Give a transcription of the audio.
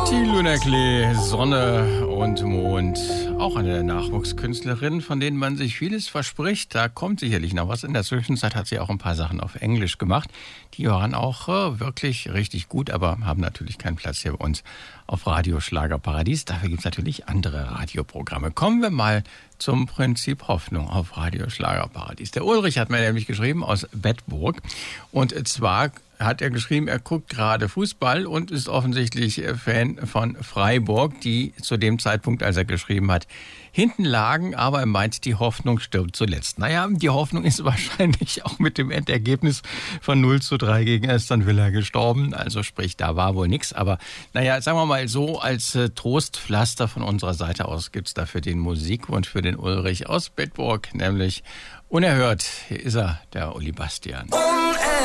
Die Lunaclee, Sonne und Mond, auch eine Nachwuchskünstlerin, von denen man sich vieles verspricht. Da kommt sicherlich noch was. In der Zwischenzeit hat sie auch ein paar Sachen auf Englisch gemacht. Die waren auch wirklich richtig gut, aber haben natürlich keinen Platz hier bei uns auf Radio Schlagerparadies. Dafür gibt es natürlich andere Radioprogramme. Kommen wir mal zum Prinzip Hoffnung auf Radio Schlagerparadies. Der Ulrich hat mir nämlich geschrieben aus Bedburg. Und zwar hat er geschrieben, er guckt gerade Fußball und ist offensichtlich Fan von Freiburg, die zu dem Zeitpunkt, als er geschrieben hat, hinten lagen, aber er meint, die Hoffnung stirbt zuletzt. Naja, die Hoffnung ist wahrscheinlich auch mit dem Endergebnis von 0:3 gegen Aston Villa gestorben. Also sprich, da war wohl nichts. Aber naja, sagen wir mal so, als Trostpflaster von unserer Seite aus gibt's dafür den Musikwunsch für den Ulrich aus Bedburg, nämlich Unerhört. Hier ist er, der Uli Bastian.